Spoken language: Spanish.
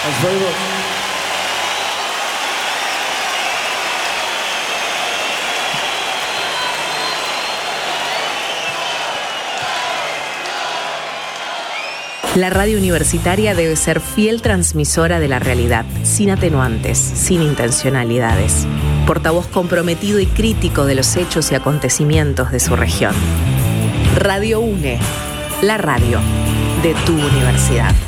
Thanks very much. La radio universitaria debe ser fiel transmisora de la realidad, sin atenuantes, sin intencionalidades. Portavoz comprometido y crítico de los hechos y acontecimientos de su región. Radio UNE, la radio de tu universidad.